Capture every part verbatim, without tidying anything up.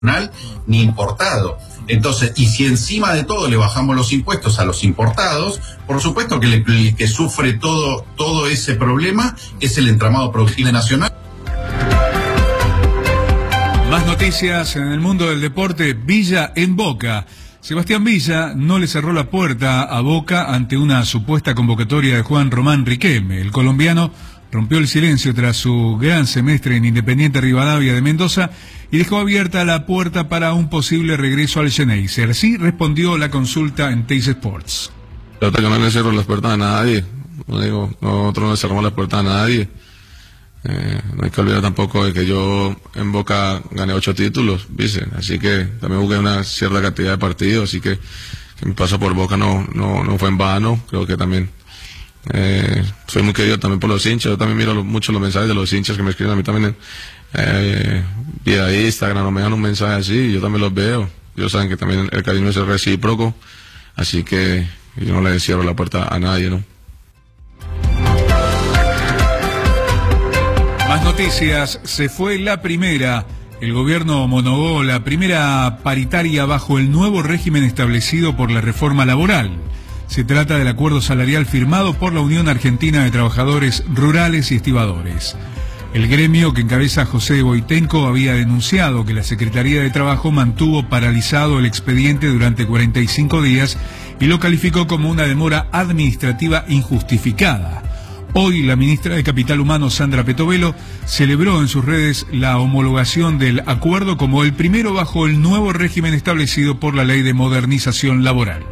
ni importado. Entonces, y si encima de todo le bajamos los impuestos a los importados, por supuesto que el que, que sufre todo, todo ese problema es el entramado productivo nacional. Más noticias en el mundo del deporte. Villa en Boca. Sebastián Villa no le cerró la puerta a Boca ante una supuesta convocatoria de Juan Román Riquelme. El colombiano rompió el silencio tras su gran semestre en Independiente Rivadavia de Mendoza y dejó abierta la puerta para un posible regreso al Xeneize. Así respondió la consulta en Teis Sports. Yo no le cierro las puertas a nadie. No digo, nosotros no le cerramos las puertas a nadie. Eh, no hay que olvidar tampoco de que yo en Boca gané ocho títulos, ¿viste? Así que también jugué una cierta cantidad de partidos, así que, que mi paso por Boca no, no, no fue en vano. Creo que también eh, soy muy querido también por los hinchas. Yo también miro lo, mucho los mensajes de los hinchas que me escriben a mí también en eh, vía Instagram, o me dan un mensaje así, y yo también los veo. Ellos saben que también el cariño es recíproco, así que yo no le cierro la puerta a nadie, ¿no? Más noticias. Se fue la primera. El gobierno homologó la primera paritaria bajo el nuevo régimen establecido por la reforma laboral. Se trata del acuerdo salarial firmado por la Unión Argentina de Trabajadores Rurales y Estibadores. El gremio que encabeza José Boitenco había denunciado que la Secretaría de Trabajo mantuvo paralizado el expediente durante cuarenta y cinco días y lo calificó como una demora administrativa injustificada. Hoy la ministra de Capital Humano, Sandra Petovelo, celebró en sus redes la homologación del acuerdo como el primero bajo el nuevo régimen establecido por la Ley de Modernización Laboral.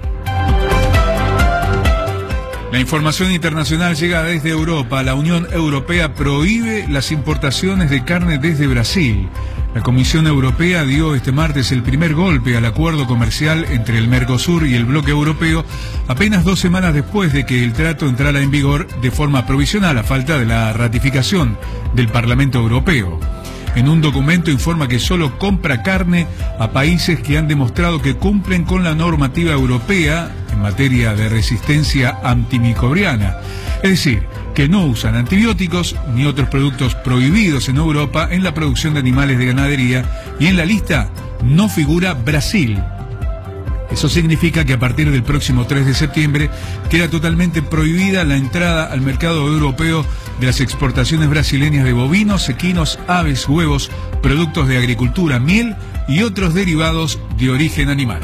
La información internacional llega desde Europa. La Unión Europea prohíbe las importaciones de carne desde Brasil. La Comisión Europea dio este martes el primer golpe al acuerdo comercial entre el Mercosur y el bloque europeo, apenas dos semanas después de que el trato entrara en vigor de forma provisional a falta de la ratificación del Parlamento Europeo. En un documento informa que solo compra carne a países que han demostrado que cumplen con la normativa europea en materia de resistencia antimicrobiana. Es decir, que no usan antibióticos ni otros productos prohibidos en Europa en la producción de animales de ganadería, y en la lista no figura Brasil. Eso significa que a partir del próximo tres de septiembre queda totalmente prohibida la entrada al mercado europeo de las exportaciones brasileñas de bovinos, equinos, aves, huevos, productos de agricultura, miel y otros derivados de origen animal.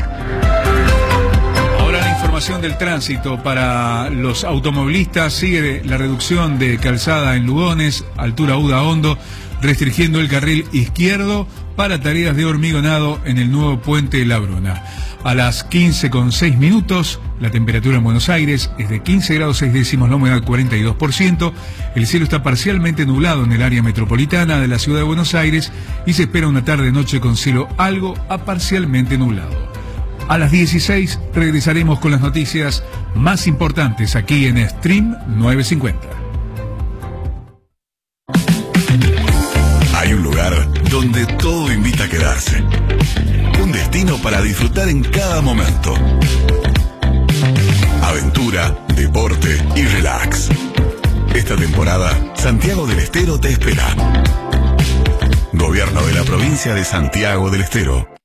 Ahora la información del tránsito para los automovilistas. Sigue la reducción de calzada en Lugones, altura Uda Hondo, restringiendo el carril izquierdo para tareas de hormigonado en el nuevo puente La Bruna. A las quince con seis minutos, la temperatura en Buenos Aires es de quince grados seis décimos, la humedad cuarenta y dos por ciento. El cielo está parcialmente nublado en el área metropolitana de la ciudad de Buenos Aires y se espera una tarde-noche con cielo algo a parcialmente nublado. A las dieciséis regresaremos con las noticias más importantes aquí en Stream novecientos cincuenta. Hay un lugar donde todo invita a quedarse. Un destino para disfrutar en cada momento. Aventura, deporte y relax. Esta temporada, Santiago del Estero te espera. Gobierno de la provincia de Santiago del Estero.